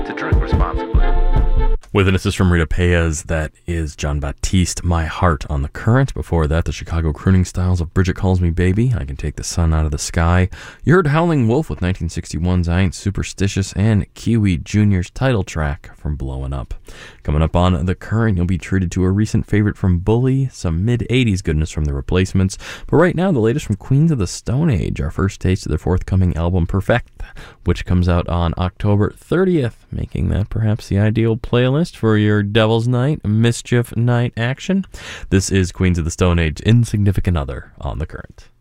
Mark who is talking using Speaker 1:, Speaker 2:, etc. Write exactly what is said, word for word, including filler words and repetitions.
Speaker 1: To drink responsibly.
Speaker 2: With an assist from Rita Payas, that is John Baptiste, My Heart on the Current. Before that, the Chicago crooning styles of Bridget Calls Me Baby, I Can Take the Sun Out of the Sky. You heard Howling Wolf with nineteen sixty-one's I Ain't Superstitious, and Kiwi Junior's title track from Blowin' Up. Coming up on The Current, you'll be treated to a recent favorite from Bully, some mid-eighties goodness from The Replacements, but right now, the latest from Queens of the Stone Age, our first taste of their forthcoming album Perfect, which comes out on October thirtieth, making that perhaps the ideal playlist for your Devil's Night, Mischief Night action. This is Queens of the Stone Age, Insignificant Other on The Current.